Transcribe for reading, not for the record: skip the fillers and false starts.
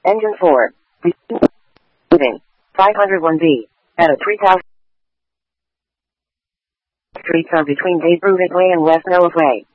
Engine 4. Moving. 501B. At a 3000. Streets are between Dave Bruvitt Way and West Noah Way.